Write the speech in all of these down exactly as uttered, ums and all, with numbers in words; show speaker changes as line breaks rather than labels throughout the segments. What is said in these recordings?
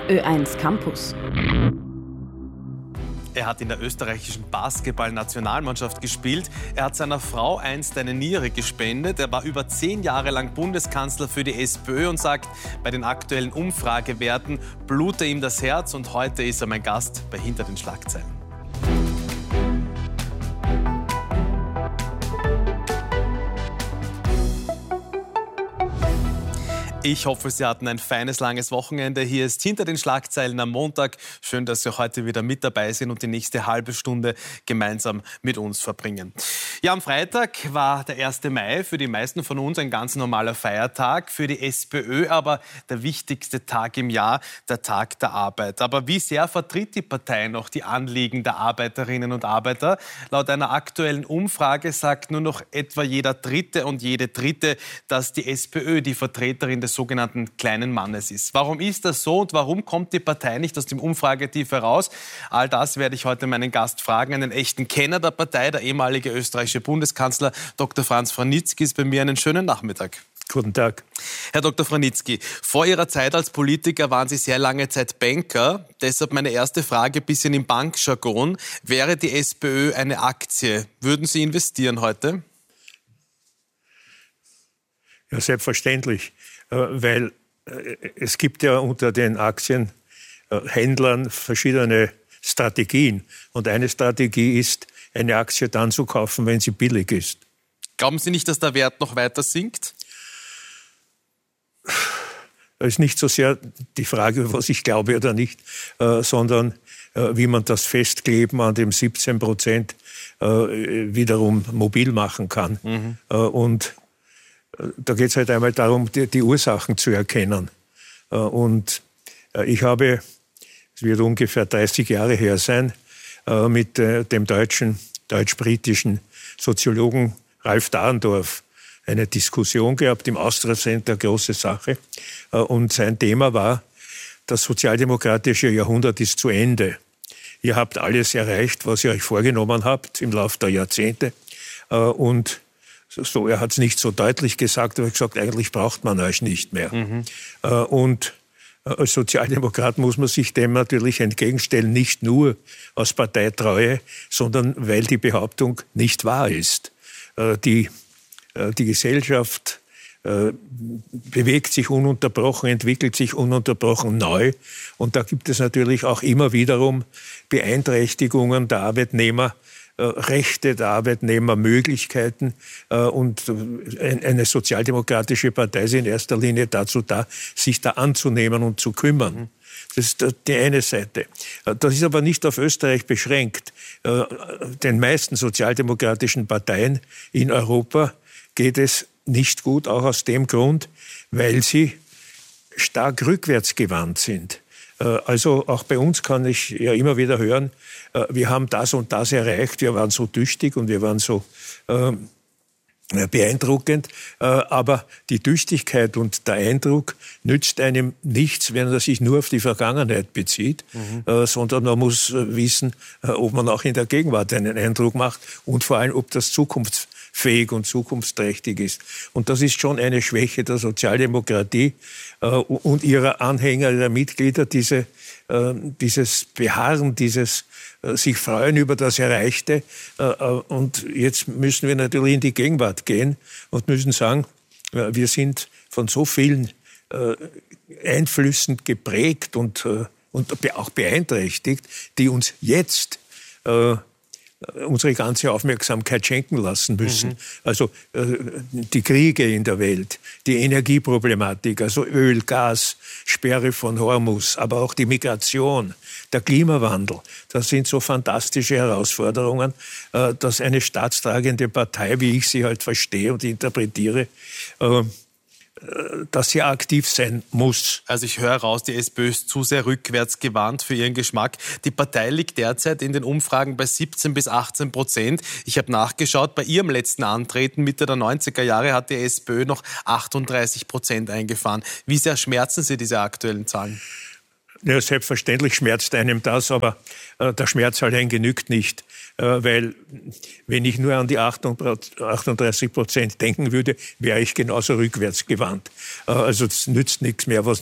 Ö eins Campus.
Er hat in der österreichischen Basketball-Nationalmannschaft gespielt. Er hat seiner Frau einst eine Niere gespendet. Er war über zehn Jahre lang Bundeskanzler für die SPÖ und sagt, bei den aktuellen Umfragewerten blute ihm das Herz. Und heute ist er mein Gast bei Hinter den Schlagzeilen. Ich hoffe, Sie hatten ein feines, langes Wochenende. Hier ist Hinter den Schlagzeilen am Montag. Schön, dass Sie heute wieder mit dabei sind und die nächste halbe Stunde gemeinsam mit uns verbringen. Ja, am Freitag war der erste Mai für die meisten von uns ein ganz normaler Feiertag. Für die SPÖ aber der wichtigste Tag im Jahr, der Tag der Arbeit. Aber wie sehr vertritt die Partei noch die Anliegen der Arbeiterinnen und Arbeiter? Laut einer aktuellen Umfrage sagt nur noch etwa jeder Dritte und jede Dritte, dass die SPÖ die Vertreterin des sogenannten kleinen Mannes ist. Warum ist das so und warum kommt die Partei nicht aus dem Umfragetief heraus? All das werde ich heute meinen Gast fragen, einen echten Kenner der Partei, der ehemalige österreichische Bundeskanzler Doktor Franz Vranitzky ist bei mir. Einen schönen Nachmittag.
Guten Tag.
Herr Doktor Vranitzky, vor Ihrer Zeit als Politiker waren Sie sehr lange Zeit Banker. Deshalb meine erste Frage, ein bisschen im Bankjargon. Wäre die SPÖ eine Aktie? Würden Sie investieren heute?
Ja, selbstverständlich. Weil es gibt ja unter den Aktienhändlern verschiedene Strategien. Und eine Strategie ist, eine Aktie dann zu kaufen, wenn sie billig ist.
Glauben Sie nicht, dass der Wert noch weiter sinkt?
Es ist nicht so sehr die Frage, was ich glaube oder nicht, sondern wie man das Festkleben an dem siebzehn Prozent wiederum mobil machen kann. Mhm. Und da geht es halt einmal darum, die, die Ursachen zu erkennen. Und ich habe, es wird ungefähr dreißig Jahre her sein, mit dem deutschen, deutsch-britischen Soziologen Ralf Dahrendorf eine Diskussion gehabt im Austria Center, große Sache. Und sein Thema war, das sozialdemokratische Jahrhundert ist zu Ende. Ihr habt alles erreicht, was ihr euch vorgenommen habt im Laufe der Jahrzehnte. Und So, er hat es nicht so deutlich gesagt, aber gesagt, eigentlich braucht man euch nicht mehr. Mhm. Und als Sozialdemokrat muss man sich dem natürlich entgegenstellen, nicht nur aus Parteitreue, sondern weil die Behauptung nicht wahr ist. Die, die Gesellschaft bewegt sich ununterbrochen, entwickelt sich ununterbrochen neu. Und da gibt es natürlich auch immer wiederum Beeinträchtigungen der Arbeitnehmer, Rechte der Arbeitnehmer, Möglichkeiten. Und eine sozialdemokratische Partei ist in erster Linie dazu da, sich da anzunehmen und zu kümmern. Das ist die eine Seite. Das ist aber nicht auf Österreich beschränkt. Den meisten sozialdemokratischen Parteien in Europa geht es nicht gut, auch aus dem Grund, weil sie stark rückwärtsgewandt sind. Also auch bei uns kann ich ja immer wieder hören, wir haben das und das erreicht, wir waren so tüchtig und wir waren so äh, beeindruckend. Äh, aber die Tüchtigkeit und der Eindruck nützt einem nichts, wenn er sich nur auf die Vergangenheit bezieht, mhm. äh, sondern man muss wissen, äh, ob man auch in der Gegenwart einen Eindruck macht und vor allem, ob das zukunftsfähig und zukunftsträchtig ist. Und das ist schon eine Schwäche der Sozialdemokratie äh, und ihrer Anhänger, ihrer Mitglieder, diese, äh, dieses Beharren, dieses äh, sich freuen über das Erreichte. Äh, und jetzt müssen wir natürlich in die Gegenwart gehen und müssen sagen, äh, wir sind von so vielen äh, Einflüssen geprägt und, äh, und auch beeinträchtigt, die uns jetzt äh, unsere ganze Aufmerksamkeit schenken lassen müssen. Mhm. Also äh, die Kriege in der Welt, die Energieproblematik, also Öl, Gas, Sperre von Hormuz, aber auch die Migration, der Klimawandel. Das sind so fantastische Herausforderungen, äh, dass eine staatstragende Partei, wie ich sie halt verstehe und interpretiere, äh, dass sie aktiv sein muss.
Also ich höre raus, die SPÖ ist zu sehr rückwärts gewandt für ihren Geschmack. Die Partei liegt derzeit in den Umfragen bei siebzehn bis achtzehn Prozent. Ich habe nachgeschaut, bei ihrem letzten Antreten Mitte der neunziger Jahre hat die SPÖ noch achtunddreißig Prozent eingefahren. Wie sehr schmerzen Sie diese aktuellen Zahlen?
Ja, selbstverständlich schmerzt einem das, aber äh, der Schmerz allein genügt nicht. weil wenn ich nur an die achtunddreißig Prozent denken würde, wäre ich genauso rückwärts gewandt. Also es nützt nichts mehr, was,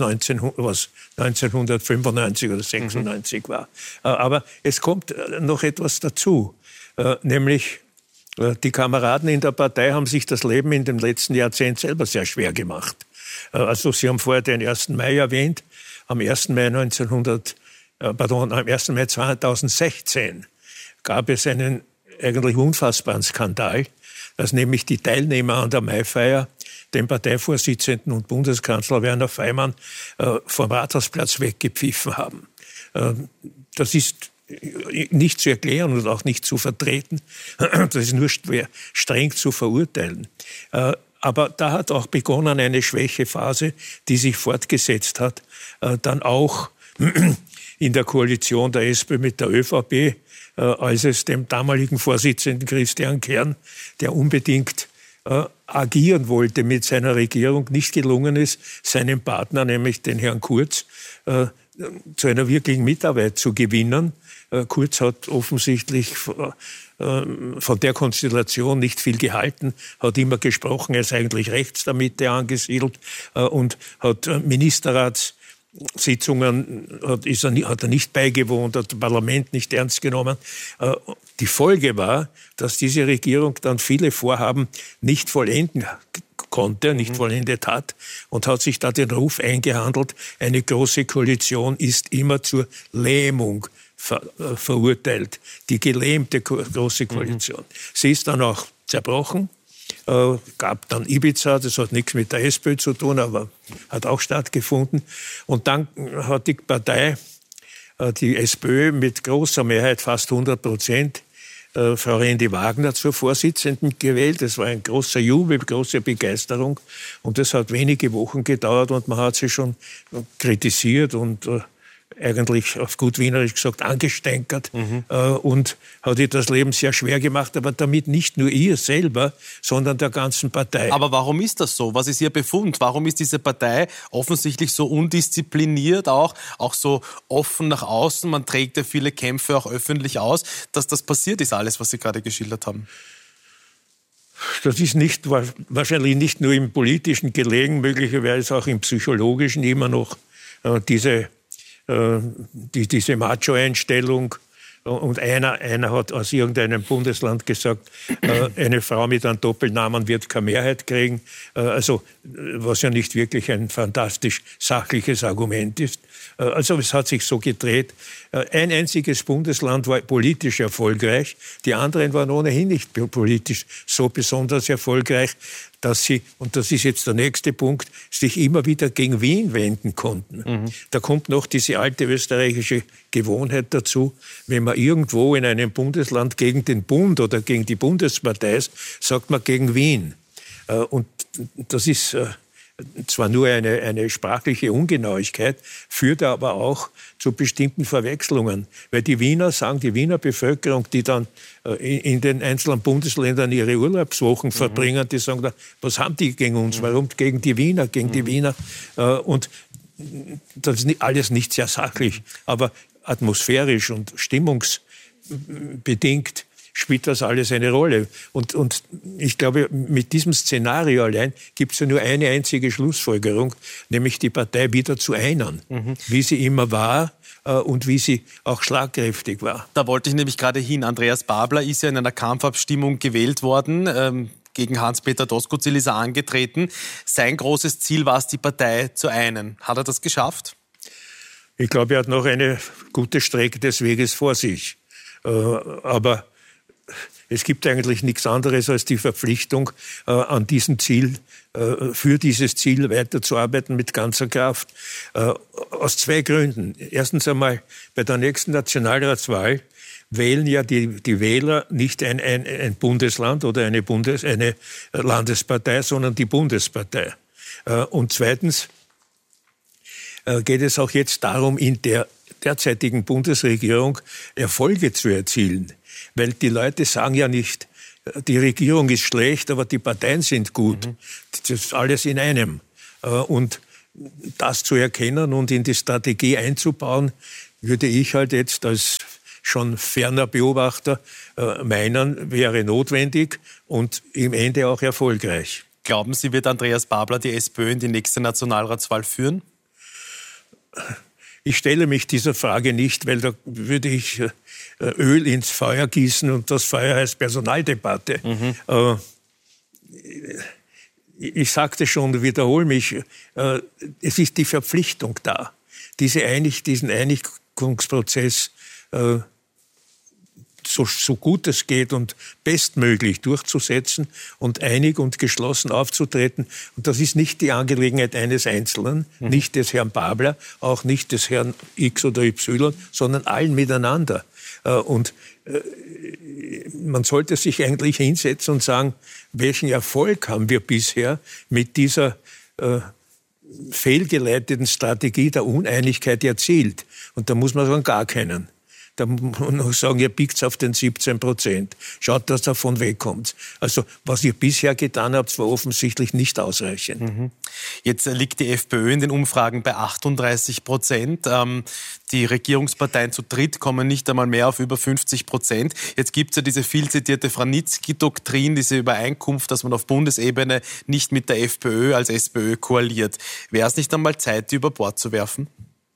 neunzehnhundertfünfundneunzig oder sechsundneunzig mhm. war. Aber es kommt noch etwas dazu, nämlich die Kameraden in der Partei haben sich das Leben in dem letzten Jahrzehnt selber sehr schwer gemacht. Also Sie haben vorher den ersten Mai erwähnt. Am ersten Mai neunzehnhundert, pardon, am ersten Mai zweitausendsechzehn gab es einen eigentlich unfassbaren Skandal, dass nämlich die Teilnehmer an der Maifeier den Parteivorsitzenden und Bundeskanzler Werner Faymann äh, vom Rathausplatz weggepfiffen haben. Äh, das ist nicht zu erklären und auch nicht zu vertreten. Das ist nur schwer, streng zu verurteilen. Äh, aber da hat auch begonnen eine Schwächephase, die sich fortgesetzt hat, äh, dann auch in der Koalition der S P mit der ÖVP, äh, als es dem damaligen Vorsitzenden Christian Kern, der unbedingt äh, agieren wollte mit seiner Regierung, nicht gelungen ist, seinen Partner, nämlich den Herrn Kurz, äh, zu einer wirklichen Mitarbeit zu gewinnen. Äh, Kurz hat offensichtlich äh, von der Konstellation nicht viel gehalten, hat immer gesprochen, er ist eigentlich rechts der Mitte angesiedelt äh, und hat äh, Ministerrats Sitzungen hat, ist er, hat er nicht beigewohnt, hat das Parlament nicht ernst genommen. Die Folge war, dass diese Regierung dann viele Vorhaben nicht vollenden konnte, nicht mhm. vollendet hat und hat sich da den Ruf eingehandelt, eine große Koalition ist immer zur Lähmung ver, äh, verurteilt. Die gelähmte große Koalition. Mhm. Sie ist dann auch zerbrochen. Äh, gab dann Ibiza, das hat nichts mit der SPÖ zu tun, aber hat auch stattgefunden. Und dann hat die Partei, äh, die SPÖ mit großer Mehrheit, fast hundert Prozent, äh, Frau Rendi Wagner zur Vorsitzenden gewählt. Das war ein großer Jubel, große Begeisterung. Und das hat wenige Wochen gedauert und man hat sie schon kritisiert und äh, eigentlich auf gut Wienerisch gesagt angestänkert mhm. äh, und hat ihr das Leben sehr schwer gemacht, aber damit nicht nur ihr selber, sondern der ganzen Partei.
Aber warum ist das so? Was ist Ihr Befund? Warum ist diese Partei offensichtlich so undiszipliniert auch, auch so offen nach außen? Man trägt ja viele Kämpfe auch öffentlich aus, dass das passiert ist, alles, was Sie gerade geschildert haben.
Das ist nicht, wahrscheinlich nicht nur im Politischen gelegen, möglicherweise auch im Psychologischen immer noch äh, diese Die, diese Macho-Einstellung. Und einer, einer hat aus irgendeinem Bundesland gesagt, äh, eine Frau mit einem Doppelnamen wird keine Mehrheit kriegen. Äh, also, was ja nicht wirklich ein fantastisch sachliches Argument ist. Äh, also, es hat sich so gedreht. Äh, ein einziges Bundesland war politisch erfolgreich. Die anderen waren ohnehin nicht politisch so besonders erfolgreich, dass sie, und das ist jetzt der nächste Punkt, sich immer wieder gegen Wien wenden konnten. Mhm. Da kommt noch diese alte österreichische Gewohnheit dazu, wenn man irgendwo in einem Bundesland gegen den Bund oder gegen die Bundespartei ist, sagt man gegen Wien. Und das ist zwar nur eine, eine sprachliche Ungenauigkeit, führt aber auch zu bestimmten Verwechslungen. Weil die Wiener sagen, die Wiener Bevölkerung, die dann in, in den einzelnen Bundesländern ihre Urlaubswochen mhm. verbringen, die sagen, was haben die gegen uns? Warum gegen die Wiener, gegen mhm. die Wiener? Und das ist alles nicht sehr sachlich, aber atmosphärisch und stimmungsbedingt spielt das alles eine Rolle. Und, und ich glaube, mit diesem Szenario allein gibt es ja nur eine einzige Schlussfolgerung, nämlich die Partei wieder zu einern, mhm. wie sie immer war äh, und wie sie auch schlagkräftig war.
Da wollte ich nämlich gerade hin. Andreas Babler ist ja in einer Kampfabstimmung gewählt worden. Ähm Gegen Hans-Peter Doskozil ist er angetreten. Sein großes Ziel war es, die Partei zu einen. Hat er das geschafft?
Ich glaube, er hat noch eine gute Strecke des Weges vor sich. Äh, aber es gibt eigentlich nichts anderes als die Verpflichtung, äh, an diesem Ziel, äh, für dieses Ziel weiterzuarbeiten mit ganzer Kraft. Äh, aus zwei Gründen. Erstens einmal, bei der nächsten Nationalratswahl wählen ja die, die Wähler nicht ein, ein, ein Bundesland oder eine, Bundes-, eine Landespartei, sondern die Bundespartei. Äh, und zweitens äh, geht es auch jetzt darum, in der derzeitigen Bundesregierung Erfolge zu erzielen. Weil die Leute sagen ja nicht, die Regierung ist schlecht, aber die Parteien sind gut. Mhm. Das ist alles in einem. Und das zu erkennen und in die Strategie einzubauen, würde ich halt jetzt als schon ferner Beobachter äh, meinen, wäre notwendig und im Ende auch erfolgreich.
Glauben Sie, wird Andreas Babler die SPÖ in die nächste Nationalratswahl führen?
Ich stelle mich dieser Frage nicht, weil da würde ich äh, Öl ins Feuer gießen und das Feuer heißt Personaldebatte. Mhm. Äh, ich sagte schon, wiederhole mich, äh, es ist die Verpflichtung da, diese Einig, diesen Einigungsprozess äh, so, so gut es geht und bestmöglich durchzusetzen und einig und geschlossen aufzutreten. Und das ist nicht die Angelegenheit eines Einzelnen, mhm. nicht des Herrn Babler, auch nicht des Herrn X oder Y, sondern allen miteinander. Und man sollte sich eigentlich hinsetzen und sagen, welchen Erfolg haben wir bisher mit dieser äh, fehlgeleiteten Strategie der Uneinigkeit erzielt? Und da muss man sagen, gar keinen. Da muss man noch sagen, ihr biegt auf den siebzehn Prozent. Schaut, dass davon wegkommt. Also, was ihr bisher getan habt, war offensichtlich nicht ausreichend.
Mhm. Jetzt liegt die FPÖ in den Umfragen bei achtunddreißig Prozent. Ähm, die Regierungsparteien zu dritt kommen nicht einmal mehr auf über fünfzig Prozent. Jetzt gibt es ja diese viel zitierte Vranitzky-Doktrin, diese Übereinkunft, dass man auf Bundesebene nicht mit der FPÖ als SPÖ koaliert. Wäre es nicht einmal Zeit, die über Bord zu werfen?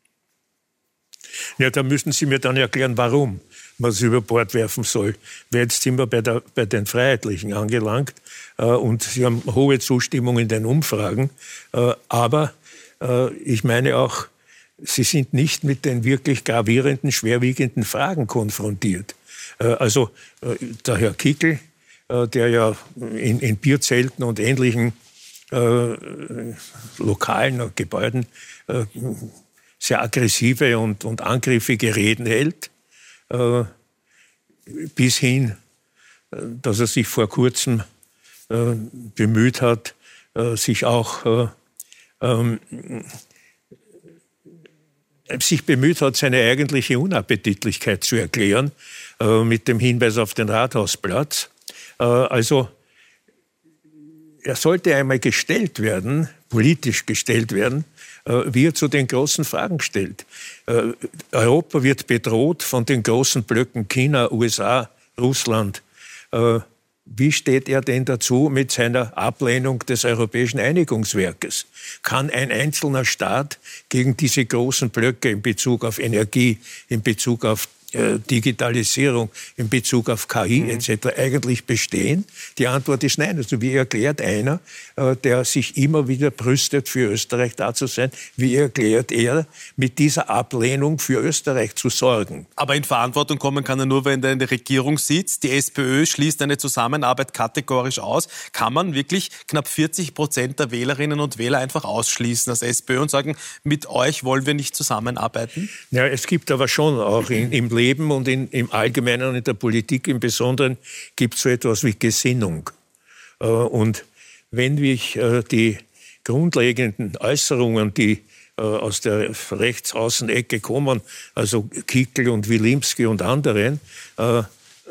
Ja, da müssen Sie mir dann erklären, warum man sie über Bord werfen soll. Weil jetzt sind wir bei, der, bei den Freiheitlichen angelangt äh, und sie haben hohe Zustimmung in den Umfragen. Äh, aber äh, ich meine auch, sie sind nicht mit den wirklich gravierenden, schwerwiegenden Fragen konfrontiert. Äh, also äh, der Herr Kickl, äh, der ja in, in Bierzelten und ähnlichen äh, Lokalen und Gebäuden äh, sehr aggressive und, und angriffige Reden hält, äh, bis hin, äh, dass er sich vor kurzem äh, bemüht hat, äh, sich auch äh, ähm, sich bemüht hat, seine eigentliche Unappetitlichkeit zu erklären, äh, mit dem Hinweis auf den Rathausplatz. Äh, also er sollte einmal gestellt werden, politisch gestellt werden, wie er zu den großen Fragen stellt. Europa wird bedroht von den großen Blöcken China, U S A, Russland. Wie steht er denn dazu mit seiner Ablehnung des Europäischen Einigungswerkes? Kann ein einzelner Staat gegen diese großen Blöcke in Bezug auf Energie, in Bezug auf Digitalisierung, in Bezug auf K I mhm. et cetera eigentlich bestehen? Die Antwort ist nein. Also wie erklärt einer, der sich immer wieder brüstet, für Österreich da zu sein, wie erklärt er, mit dieser Ablehnung für Österreich zu sorgen?
Aber in Verantwortung kommen kann er nur, wenn er in der Regierung sitzt. Die SPÖ schließt eine Zusammenarbeit kategorisch aus. Kann man wirklich knapp vierzig Prozent der Wählerinnen und Wähler einfach ausschließen als SPÖ und sagen, mit euch wollen wir nicht zusammenarbeiten?
Ja, es gibt aber schon auch in, im Leben und in, im Allgemeinen und in der Politik im Besonderen gibt es so etwas wie Gesinnung. Äh, und wenn ich äh, die grundlegenden Äußerungen, die äh, aus der Rechtsaußenecke kommen, also Kickl und Wilimski und anderen, äh,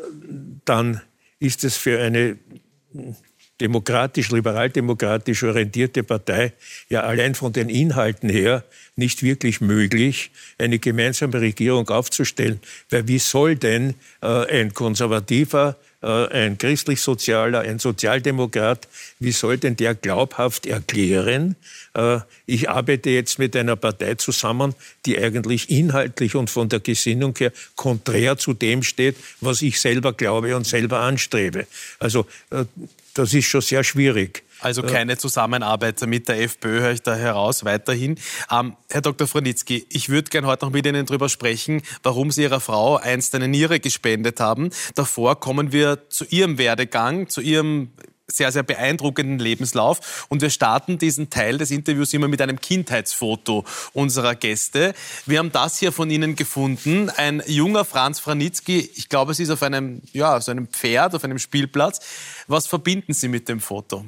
dann ist es für eine demokratisch, liberaldemokratisch orientierte Partei ja allein von den Inhalten her nicht wirklich möglich, eine gemeinsame Regierung aufzustellen. Weil wie soll denn äh, ein Konservativer, äh, ein christlich-sozialer, ein Sozialdemokrat, wie soll denn der glaubhaft erklären, äh, ich arbeite jetzt mit einer Partei zusammen, die eigentlich inhaltlich und von der Gesinnung her konträr zu dem steht, was ich selber glaube und selber anstrebe. Also äh, das ist schon sehr schwierig.
Also keine Zusammenarbeit mit der FPÖ, höre ich da heraus, weiterhin. Ähm, Herr Doktor Vranitzky, ich würde gerne heute noch mit Ihnen darüber sprechen, warum Sie Ihrer Frau einst eine Niere gespendet haben. Davor kommen wir zu Ihrem Werdegang, zu Ihrem sehr, sehr beeindruckenden Lebenslauf. Und wir starten diesen Teil des Interviews immer mit einem Kindheitsfoto unserer Gäste. Wir haben das hier von Ihnen gefunden. Ein junger Franz Vranitzky, ich glaube, es ist auf einem, ja, auf einem Pferd, auf einem Spielplatz. Was verbinden Sie mit dem Foto?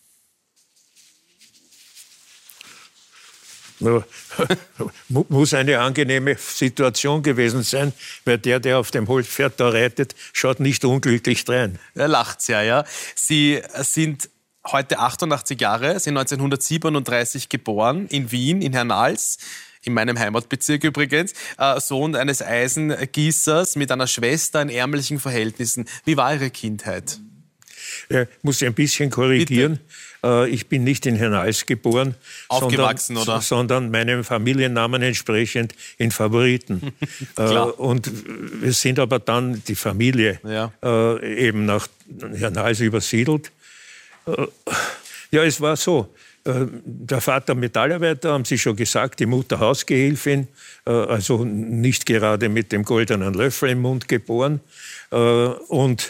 Muss eine angenehme Situation gewesen sein, weil der, der auf dem Holzpferd da reitet, schaut nicht unglücklich drein.
Er lacht's ja, ja. Sie sind heute achtundachtzig Jahre, sind neunzehnhundertsiebenunddreißig geboren, in Wien, in Hernals. in meinem Heimatbezirk übrigens, äh, Sohn eines Eisengießers mit einer Schwester in ärmlichen Verhältnissen. Wie war Ihre Kindheit?
Ich muss ein bisschen korrigieren. Bitte? Ich bin nicht in Hernals geboren,
Aufgewachsen,
sondern,
oder?
sondern meinem Familiennamen entsprechend in Favoriten. Und wir sind aber dann, die Familie, ja. eben nach Hernals übersiedelt. Ja, es war so. Der Vater Metallarbeiter, haben Sie schon gesagt, die Mutter Hausgehilfin, also nicht gerade mit dem goldenen Löffel im Mund geboren. Und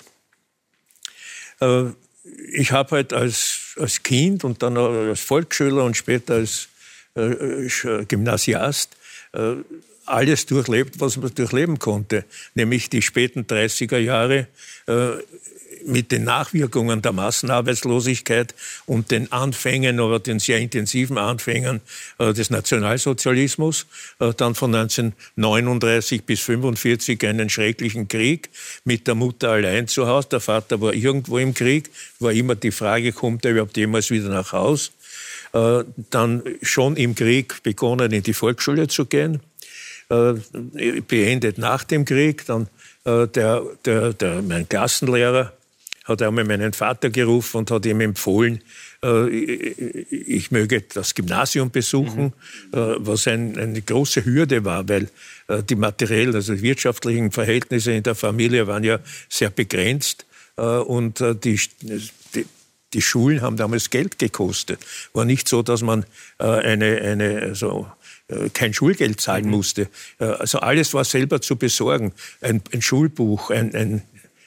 ich habe halt als, als Kind und dann als Volksschüler und später als äh, Gymnasiast äh, alles durchlebt, was man durchleben konnte. Nämlich die späten dreißiger Jahre äh, mit den Nachwirkungen der Massenarbeitslosigkeit und den Anfängen oder den sehr intensiven Anfängen äh, des Nationalsozialismus. Äh, dann von neunzehnhundertneununddreißig bis fünfundvierzig einen schrecklichen Krieg mit der Mutter allein zu Hause. Der Vater war irgendwo im Krieg. War immer die Frage, kommt er überhaupt jemals wieder nach Haus? Äh, dann schon im Krieg begonnen, in die Volksschule zu gehen. Äh, beendet nach dem Krieg. Dann äh, der, der, der, mein Klassenlehrer hat einmal meinen Vater gerufen und hat ihm empfohlen, äh, ich möge das Gymnasium besuchen, mhm. äh, was ein, eine große Hürde war, weil äh, die materiellen, also die wirtschaftlichen Verhältnisse in der Familie waren ja sehr begrenzt äh, und äh, die, die, die Schulen haben damals Geld gekostet. War nicht so, dass man äh, eine, eine also, äh, kein Schulgeld zahlen mhm. musste. Äh, also alles war selber zu besorgen. Ein, ein Schulbuch, ein, ein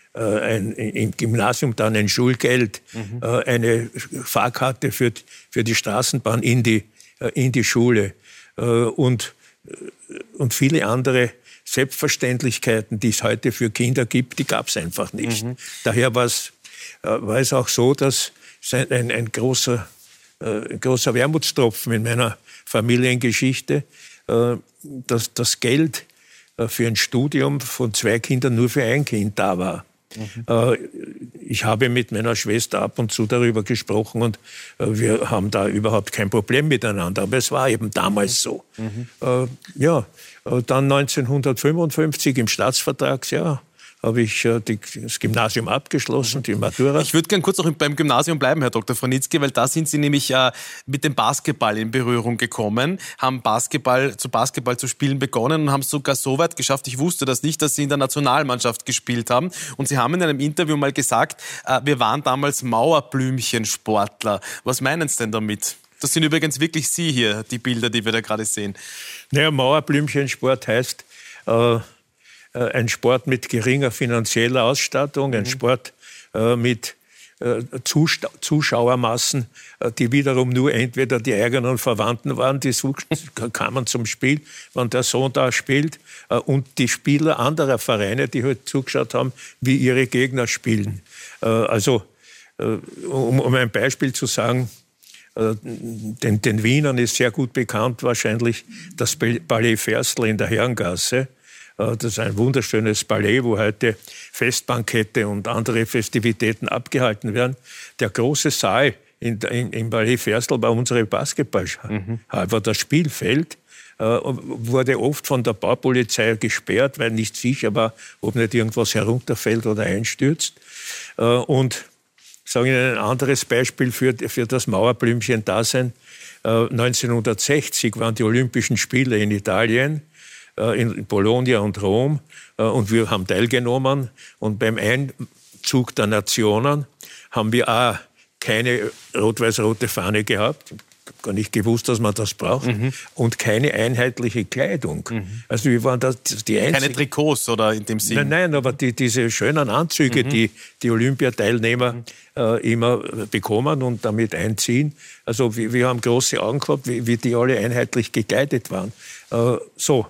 Ein, im Gymnasium dann ein Schulgeld, mhm. äh, eine Fahrkarte für, für die Straßenbahn in die, äh, in die Schule äh, und, und viele andere Selbstverständlichkeiten, die es heute für Kinder gibt, die gab es einfach nicht. Mhm. Daher war es, äh, war es auch so, dass ein, ein, ein, großer, äh, ein großer Wermutstropfen in meiner Familiengeschichte, äh, dass das Geld äh, für ein Studium von zwei Kindern nur für ein Kind da war. Mhm. Ich habe mit meiner Schwester ab und zu darüber gesprochen und wir haben da überhaupt kein Problem miteinander. Aber es war eben damals so. Mhm. Ja, dann neunzehnhundertfünfundfünfzig im Staatsvertragsjahr habe ich äh, die, das Gymnasium abgeschlossen, die Matura.
Ich würde gerne kurz noch beim Gymnasium bleiben, Herr Doktor Franitzky, weil da sind Sie nämlich äh, mit dem Basketball in Berührung gekommen, haben Basketball zu Basketball zu spielen begonnen und haben es sogar so weit geschafft, ich wusste das nicht, dass Sie in der Nationalmannschaft gespielt haben. Und Sie haben in einem Interview mal gesagt, äh, wir waren damals Mauerblümchensportler. Was meinen Sie denn damit? Das sind übrigens wirklich Sie hier, die Bilder, die wir da gerade sehen.
Naja, Mauerblümchensport heißt äh, ein Sport mit geringer finanzieller Ausstattung, ein mhm. Sport äh, mit äh, Zusta- Zuschauermassen, äh, die wiederum nur entweder die eigenen Verwandten waren, die kamen zum Spiel, wenn der Sohn da spielt, äh, und die Spieler anderer Vereine, die halt zugeschaut haben, wie ihre Gegner spielen. Äh, also, äh, um, um ein Beispiel zu sagen, äh, den, den Wienern ist sehr gut bekannt wahrscheinlich das Ballet Ferstel in der Herrengasse. Das ist ein wunderschönes Ballet, wo heute Festbankette und andere Festivitäten abgehalten werden. Der große Saal in, in, im Ballet Ferstel war unsere Basketballhalle, mhm. war das Spielfeld, äh, wurde oft von der Baupolizei gesperrt, weil nicht sicher war, ob nicht irgendwas herunterfällt oder einstürzt. Äh, und ich sage Ihnen ein anderes Beispiel für, für das Mauerblümchen-Dasein. Äh, neunzehnhundertsechzig waren die Olympischen Spiele in Italien, in Bologna und Rom, und wir haben teilgenommen. Und beim Einzug der Nationen haben wir auch keine rot-weiß-rote Fahne gehabt. Ich habe gar nicht gewusst, dass man das braucht. Mhm. Und keine einheitliche Kleidung. Mhm. Also wir waren da die einzigen.
Keine Trikots oder in dem Sinne?
Nein, nein, aber die, diese schönen Anzüge, mhm. die die Olympiateilnehmer mhm. äh, immer bekommen und damit einziehen. Also wir, wir haben große Augen gehabt, wie, wie die alle einheitlich gekleidet waren. Äh, so.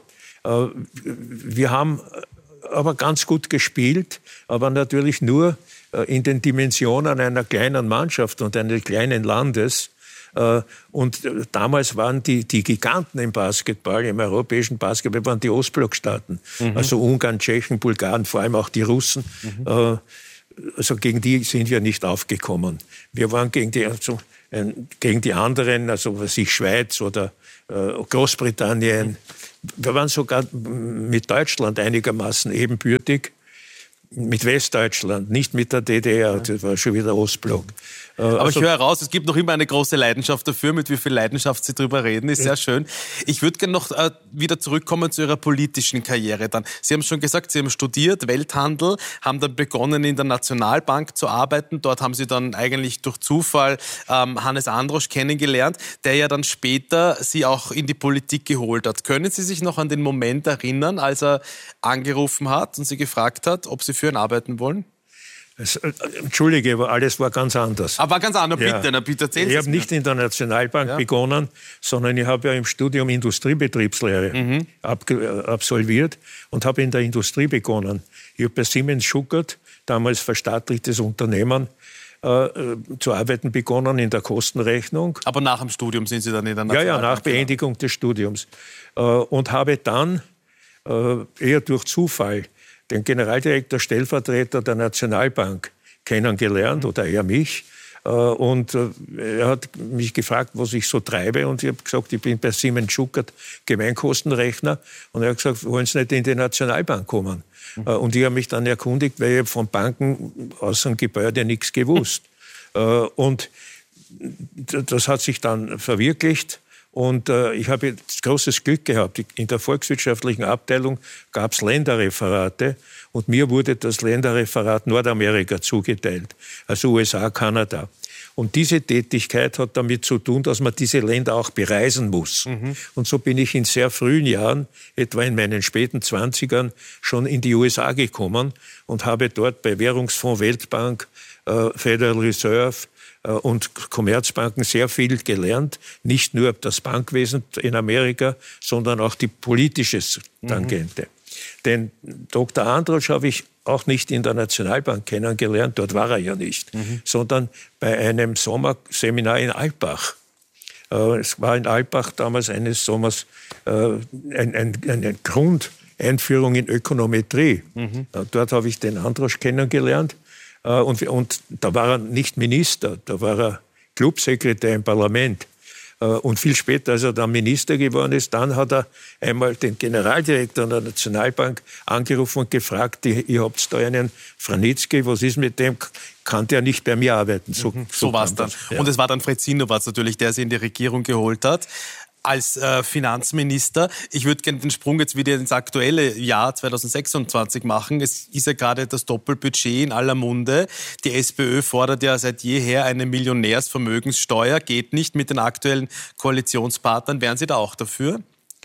Wir haben aber ganz gut gespielt, aber natürlich nur in den Dimensionen einer kleinen Mannschaft und eines kleinen Landes. Und damals waren die, die Giganten im Basketball, im europäischen Basketball, waren die Ostblockstaaten. Mhm. Also Ungarn, Tschechen, Bulgaren, vor allem auch die Russen. Mhm. Also gegen die sind wir nicht aufgekommen. Wir waren gegen die, also gegen die anderen, also was ich, Schweiz oder äh, Großbritannien. Wir waren sogar mit Deutschland einigermaßen ebenbürtig. Mit Westdeutschland, nicht mit der D D R, das war schon wieder Ostblock.
Aber
also,
ich höre heraus, es gibt noch immer eine große Leidenschaft dafür, mit wie viel Leidenschaft Sie darüber reden, ist sehr schön. Ich würde gerne noch äh, wieder zurückkommen zu Ihrer politischen Karriere dann. Sie haben schon gesagt, Sie haben studiert, Welthandel, haben dann begonnen in der Nationalbank zu arbeiten. Dort haben Sie dann eigentlich durch Zufall ähm, Hannes Androsch kennengelernt, der ja dann später Sie auch in die Politik geholt hat. Können Sie sich noch an den Moment erinnern, als er angerufen hat und Sie gefragt hat, ob Sie für ihn arbeiten wollen?
Es, äh, Entschuldige, aber alles war ganz anders.
Aber ganz anders, bitte,
ja.
na, bitte erzählen Sie
Ich
es
habe nicht in der Nationalbank ja. begonnen, sondern ich habe ja im Studium Industriebetriebslehre mhm. abge- absolviert und habe in der Industrie begonnen. Ich habe bei Siemens Schuckert, damals verstaatlichtes Unternehmen, äh, zu arbeiten begonnen in der Kostenrechnung.
Aber nach dem Studium sind Sie dann in der
Nationalbank? Ja, ja, nach Beendigung
genau.
des Studiums. Äh, und habe dann äh, eher durch Zufall den Generaldirektor, Stellvertreter der Nationalbank kennengelernt, oder er mich. Und er hat mich gefragt, was ich so treibe. Und ich habe gesagt, ich bin bei Siemens Schuckert Gemeinkostenrechner. Und er hat gesagt, wollen Sie nicht in die Nationalbank kommen? Mhm. Und ich habe mich dann erkundigt, weil ich von Banken außer dem Gebäude nichts gewusst. Und das hat sich dann verwirklicht. Und äh, ich habe jetzt großes Glück gehabt. In der volkswirtschaftlichen Abteilung gab es Länderreferate und mir wurde das Länderreferat Nordamerika zugeteilt, also U S A, Kanada. Und diese Tätigkeit hat damit zu tun, dass man diese Länder auch bereisen muss. Mhm. Und so bin ich in sehr frühen Jahren, etwa in meinen späten Zwanzigern, schon in die U S A gekommen und habe dort bei Währungsfonds, Weltbank, äh, Federal Reserve und Commerzbanken sehr viel gelernt, nicht nur das Bankwesen in Amerika, sondern auch die politische Tangente. Mhm. Den Doktor Androsch habe ich auch nicht in der Nationalbank kennengelernt, dort war er ja nicht, mhm. sondern bei einem Sommerseminar in Alpbach. Es war in Alpbach damals eines Sommers eine ein, ein Grundeinführung in Ökonometrie. Mhm. Dort habe ich den Androsch kennengelernt. Und, und da war er nicht Minister, da war er Clubsekretär im Parlament. Und viel später, als er dann Minister geworden ist, dann hat er einmal den Generaldirektor der Nationalbank angerufen und gefragt, ihr habt da einen Franitzky, was ist mit dem? Kann der nicht bei mir arbeiten? So,
mhm, so, so war es dann. Ja. Und es war dann Fred Sinowatz natürlich, der sie in die Regierung geholt hat. Als äh, Finanzminister. Ich würde gerne den Sprung jetzt wieder ins aktuelle Jahr zwanzig sechsundzwanzig machen. Es ist ja gerade das Doppelbudget in aller Munde. Die SPÖ fordert ja seit jeher eine Millionärsvermögenssteuer. Geht nicht mit den aktuellen Koalitionspartnern. Wären Sie da auch dafür?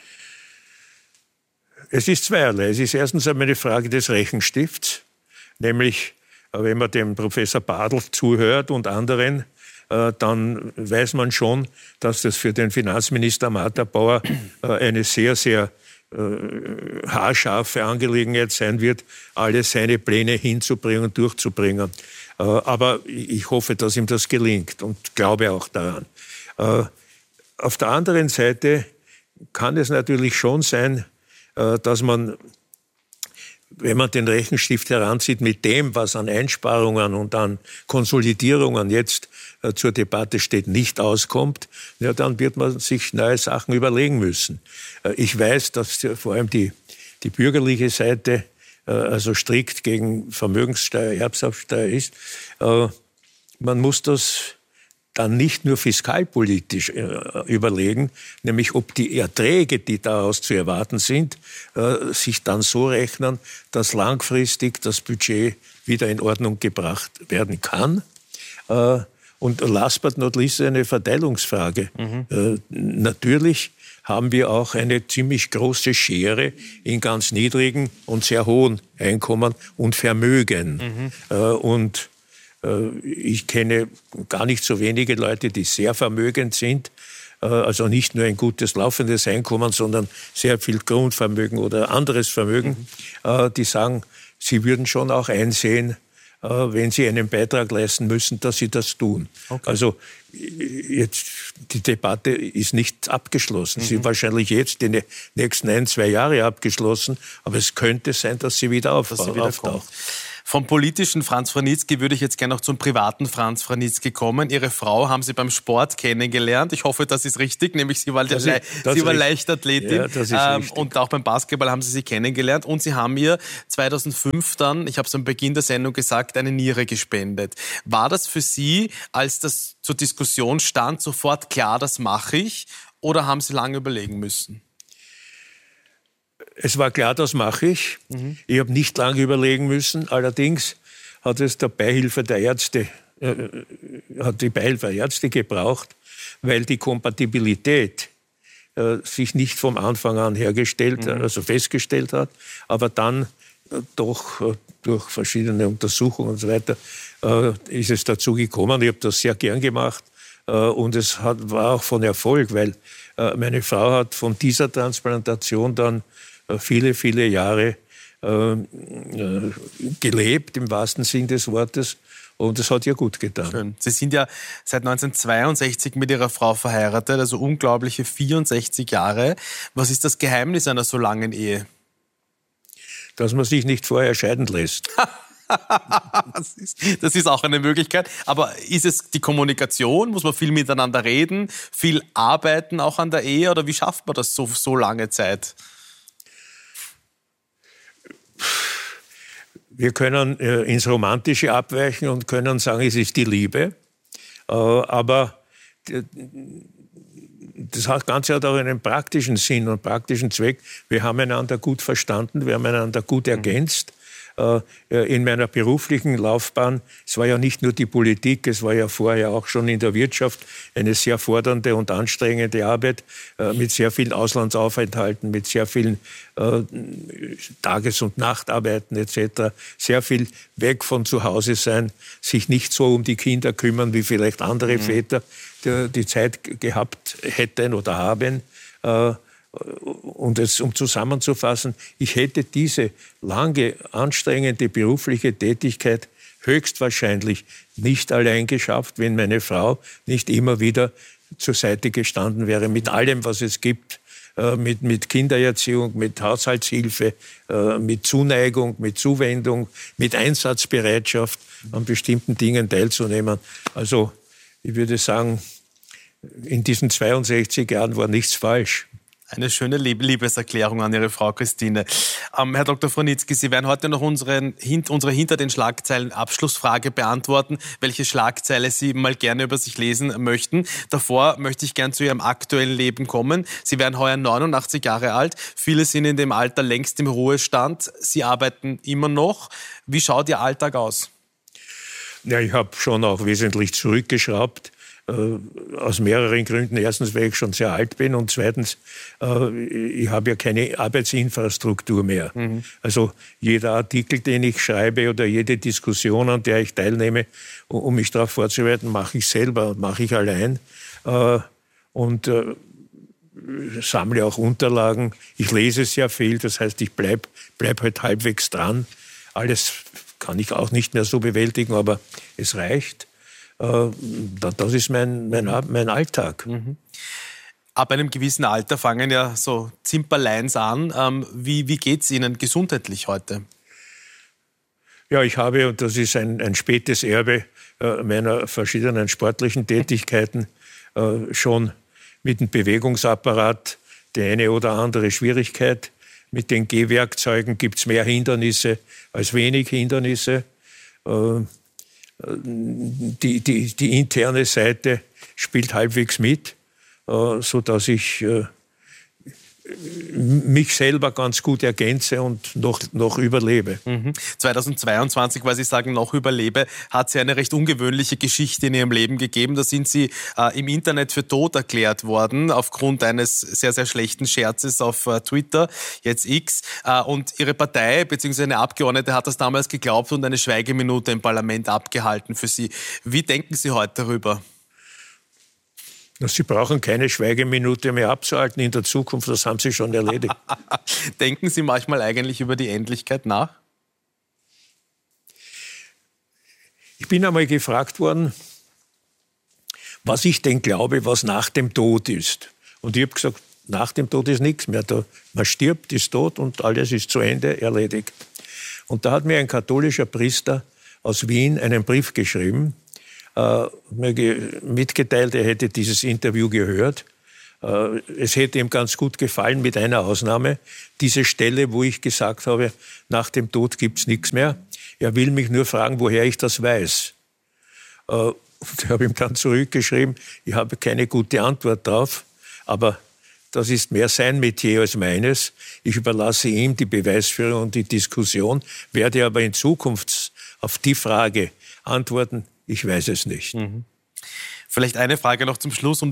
Es ist zweierlei. Es ist erstens einmal eine Frage des Rechenstifts. Nämlich, wenn man dem Professor Badl zuhört und anderen, dann weiß man schon, dass das für den Finanzminister Martha Bauer eine sehr, sehr äh, haarscharfe Angelegenheit sein wird, alle seine Pläne hinzubringen und durchzubringen. Äh, aber ich hoffe, dass ihm das gelingt und glaube auch daran. Äh, auf der anderen Seite kann es natürlich schon sein, äh, dass man, wenn man den Rechenstift heranzieht, mit dem, was an Einsparungen und an Konsolidierungen jetzt äh, zur Debatte steht, nicht auskommt, ja, dann wird man sich neue Sachen überlegen müssen. Äh, ich weiß, dass äh, vor allem die, die bürgerliche Seite äh, also strikt gegen Vermögenssteuer, Erbschaftssteuer ist. Äh, man muss das dann nicht nur fiskalpolitisch äh, überlegen, nämlich ob die Erträge, die daraus zu erwarten sind, äh, sich dann so rechnen, dass langfristig das Budget wieder in Ordnung gebracht werden kann. Äh, und last but not least eine Verteilungsfrage. Mhm. Äh, natürlich haben wir auch eine ziemlich große Schere in ganz niedrigen und sehr hohen Einkommen und Vermögen. Mhm. Äh, und ich kenne gar nicht so wenige Leute, die sehr vermögend sind, also nicht nur ein gutes laufendes Einkommen, sondern sehr viel Grundvermögen oder anderes Vermögen, mhm. die sagen, sie würden schon auch einsehen, wenn sie einen Beitrag leisten müssen, dass sie das tun. Okay. Also jetzt, die Debatte ist nicht abgeschlossen. Mhm. Sie ist wahrscheinlich jetzt in den nächsten ein, zwei Jahre abgeschlossen, aber es könnte sein, dass sie wieder, auf, dass sie wieder auftaucht.
Vom politischen Franz Vranitzky würde ich jetzt gerne noch zum privaten Franz Vranitzky kommen. Ihre Frau haben Sie beim Sport kennengelernt. Ich hoffe, das ist richtig, nämlich sie war,
das
Le
ist, das
sie war
ist
Leichtathletin.
Ja, das ist
ähm, und auch beim Basketball haben Sie sie kennengelernt. Und Sie haben ihr zweitausendfünf dann, ich habe es am Beginn der Sendung gesagt, eine Niere gespendet. War das für Sie, als das zur Diskussion stand, sofort klar, das mache ich? Oder haben Sie lange überlegen müssen?
Es war klar, das mache ich. Mhm. Ich habe nicht lange überlegen müssen. Allerdings hat es der Beihilfe der Ärzte, äh, hat die Beihilfe der Ärzte gebraucht, weil die Kompatibilität äh, sich nicht vom Anfang an hergestellt, mhm. also festgestellt hat, aber dann äh, doch äh, durch verschiedene Untersuchungen und so weiter äh, ist es dazu gekommen. Ich habe das sehr gern gemacht äh, und es hat, war auch von Erfolg, weil äh, meine Frau hat von dieser Transplantation dann viele, viele Jahre äh, gelebt, im wahrsten Sinn des Wortes. Und es hat ihr gut getan.
Schön. Sie sind ja seit neunzehnhundertzweiundsechzig mit Ihrer Frau verheiratet, also unglaubliche vierundsechzig Jahre. Was ist das Geheimnis einer so langen Ehe?
Dass man sich nicht vorher scheiden lässt.
das, ist, das ist auch eine Möglichkeit. Aber ist es die Kommunikation? Muss man viel miteinander reden? Viel arbeiten auch an der Ehe? Oder wie schafft man das so, so lange Zeit?
Wir können äh, ins Romantische abweichen und können sagen, es ist die Liebe. Äh, aber die, das Ganze hat auch einen praktischen Sinn und praktischen Zweck. Wir haben einander gut verstanden, wir haben einander gut ergänzt. In meiner beruflichen Laufbahn, es war ja nicht nur die Politik, es war ja vorher auch schon in der Wirtschaft eine sehr fordernde und anstrengende Arbeit mit sehr vielen Auslandsaufenthalten, mit sehr vielen äh, Tages- und Nachtarbeiten et cetera. Sehr viel weg von zu Hause sein, sich nicht so um die Kinder kümmern, wie vielleicht andere mhm. Väter die, die Zeit gehabt hätten oder haben. Äh, Und es, um zusammenzufassen, ich hätte diese lange, anstrengende berufliche Tätigkeit höchstwahrscheinlich nicht allein geschafft, wenn meine Frau nicht immer wieder zur Seite gestanden wäre, mit allem, was es gibt, äh, mit, mit Kindererziehung, mit Haushaltshilfe, äh, mit Zuneigung, mit Zuwendung, mit Einsatzbereitschaft, an bestimmten Dingen teilzunehmen. Also ich würde sagen, in diesen zweiundsechzig Jahren war nichts falsch.
Eine schöne Liebeserklärung an Ihre Frau Christine. Ähm, Herr Doktor Vranitzky, Sie werden heute noch unseren, unsere Hinter den Schlagzeilen Abschlussfrage beantworten, welche Schlagzeile Sie mal gerne über sich lesen möchten. Davor möchte ich gern zu Ihrem aktuellen Leben kommen. Sie werden heuer neunundachtzig Jahre alt. Viele sind in dem Alter längst im Ruhestand. Sie arbeiten immer noch. Wie schaut Ihr Alltag aus?
Ja, ich habe schon auch wesentlich zurückgeschraubt. Äh, aus mehreren Gründen. Erstens, weil ich schon sehr alt bin und zweitens, äh, ich habe ja keine Arbeitsinfrastruktur mehr. Mhm. Also jeder Artikel, den ich schreibe oder jede Diskussion, an der ich teilnehme, um mich darauf vorzubereiten, mache ich selber, mache ich allein äh, und äh, sammle auch Unterlagen. Ich lese sehr viel, das heißt, ich bleibe bleib halt halbwegs dran. Alles kann ich auch nicht mehr so bewältigen, aber es reicht. Das ist mein, mein, mein Alltag.
Mhm. Ab einem gewissen Alter fangen ja so Zimperleins an. Ähm, wie wie geht es Ihnen gesundheitlich heute?
Ja, ich habe, und das ist ein, ein spätes Erbe äh, meiner verschiedenen sportlichen Tätigkeiten, äh, schon mit dem Bewegungsapparat die eine oder andere Schwierigkeit. Mit den Gehwerkzeugen gibt es mehr Hindernisse als wenig Hindernisse. Äh, Die, die, die interne Seite spielt halbwegs mit, äh, sodass ich äh, mich selber ganz gut ergänze und noch, noch überlebe.
Mhm. zweitausendzweiundzwanzig, weil Sie sagen, noch überlebe, hat es ja eine recht ungewöhnliche Geschichte in Ihrem Leben gegeben. Da sind Sie äh, im Internet für tot erklärt worden, aufgrund eines sehr, sehr schlechten Scherzes auf äh, Twitter, jetzt X. Äh, und Ihre Partei bzw. eine Abgeordnete hat das damals geglaubt und eine Schweigeminute im Parlament abgehalten für Sie. Wie denken Sie heute darüber?
Sie brauchen keine Schweigeminute mehr abzuhalten in der Zukunft, das haben Sie schon erledigt.
Denken Sie manchmal eigentlich über die Endlichkeit nach?
Ich bin einmal gefragt worden, was ich denn glaube, was nach dem Tod ist. Und ich habe gesagt, nach dem Tod ist nichts mehr. Da, man stirbt, ist tot und alles ist zu Ende, erledigt. Und da hat mir ein katholischer Priester aus Wien einen Brief geschrieben, äh, mir ge- mitgeteilt, er hätte dieses Interview gehört. Äh, es hätte ihm ganz gut gefallen, mit einer Ausnahme. Diese Stelle, wo ich gesagt habe, nach dem Tod gibt's nichts mehr. Er will mich nur fragen, woher ich das weiß. Äh, ich habe ihm dann zurückgeschrieben, ich habe keine gute Antwort drauf, aber das ist mehr sein Metier als meines. Ich überlasse ihm die Beweisführung und die Diskussion, werde aber in Zukunft auf die Frage antworten, ich weiß es nicht.
Mhm. Vielleicht eine Frage noch zum Schluss, um